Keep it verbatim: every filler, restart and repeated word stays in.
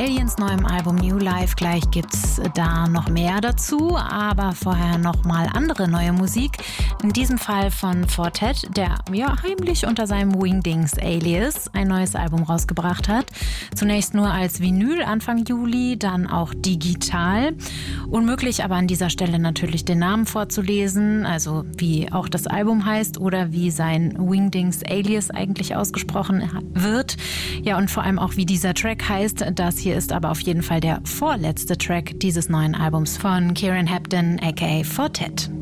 Aliens neuem Album New Life. Gleich gibt's da noch mehr dazu, aber vorher nochmal andere neue Musik. In diesem Fall von Fortet, der ja heimlich unter seinem Wingdings Alias ein neues Album rausgebracht hat. Zunächst nur als Vinyl Anfang Juli, dann auch digital. Unmöglich aber an dieser Stelle natürlich den Namen vorzulesen, also wie auch das Album heißt oder wie sein Wingdings Alias eigentlich ausgesprochen wird. Ja, und vor allem auch wie dieser Track heißt. Das hier ist aber auf jeden Fall der vorletzte Track dieses neuen Albums von Kieran Hebden aka Fortet.